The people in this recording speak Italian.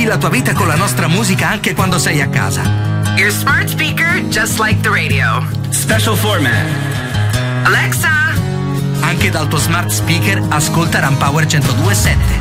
Riempi la tua vita con la nostra musica anche quando sei a casa. Your smart speaker, just like the radio. Special format. Alexa! Anche dal tuo smart speaker ascolta Rampower 102.7.